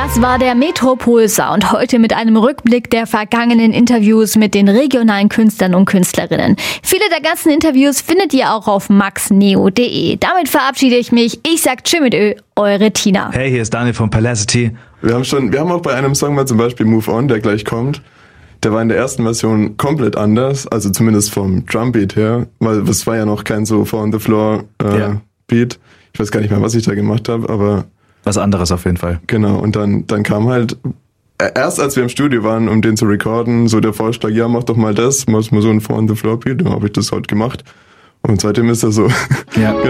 Das war der Metropol-Sound, heute mit einem Rückblick der vergangenen Interviews mit den regionalen Künstlern und Künstlerinnen. Viele der ganzen Interviews findet ihr auch auf maxneo.de. Damit verabschiede ich mich. Ich sag tschüss mit Ö, eure Tina. Hey, hier ist Daniel von Palacity. Wir haben auch bei einem Song mal zum Beispiel Move On, der gleich kommt. Der war in der ersten Version komplett anders, also zumindest vom Drumbeat her, weil es war ja noch kein so Four-on-the-Floor-Beat. Ich weiß gar nicht mehr, was ich da gemacht habe, aber... Was anderes auf jeden Fall. Genau, und dann kam halt, erst als wir im Studio waren, um den zu recorden, so der Vorschlag, ja, mach doch mal das, mach mal so ein Four-on-the-Floor-Beat, dann habe ich das halt gemacht. Und seitdem ist er so... Ja.